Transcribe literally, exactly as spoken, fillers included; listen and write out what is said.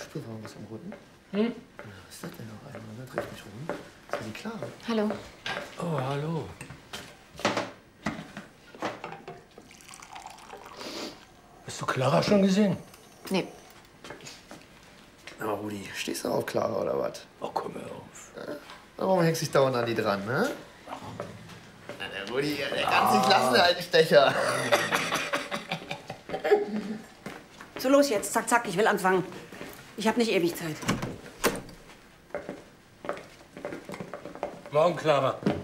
Sprühwarnung was am Rücken? Hm? Was ist das denn noch einmal? Da dreht mich rum. Das ist ja die Clara. Hallo. Oh, hallo. Hast du Clara schon gesehen? Nee. Aber Rudi, stehst du auf Clara oder was? Oh, komm hör auf. Ja? Warum hängst du dich dauernd an die dran, ne? Na, der Rudi, der kann sich lassen, der alte Stecher. So, los jetzt. Zack, zack, ich will anfangen. Ich habe nicht ewig Zeit. Morgen, Clara.